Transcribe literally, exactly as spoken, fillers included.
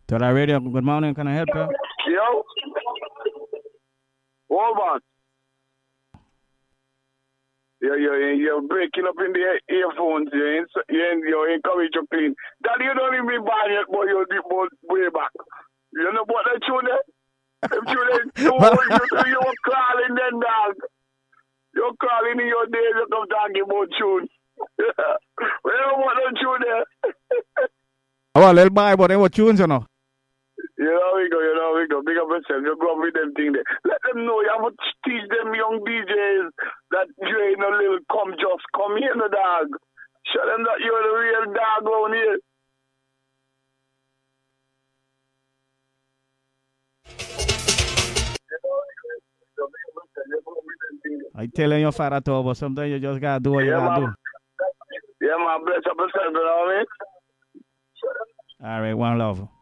Tola Radio, good morning. Can I help you? Yo, hold on. Yo, yo, you're breaking up in the earphones. You ain't, you ain't, you ain't coming to clean. Daddy, you don't even buy it, but you'll be both way back. You know what that tune there? If you didn't do you, you were crawling then, dog. You're crawling in your days, you come talking about tune. We don't want that tune there. Oh, little boy, but they were tunes, you know. You know we go, you know we go. Big up yourself. You go up with them thing there. Let them know. You have to teach them young D Js that you ain't no little come just come here, no dog. Show them that you're the real dog around here. I telling your father to, but sometimes you just gotta do what yeah, you gotta man. do. Yeah, man. Bless up yourself, you know what I mean? All right, one love.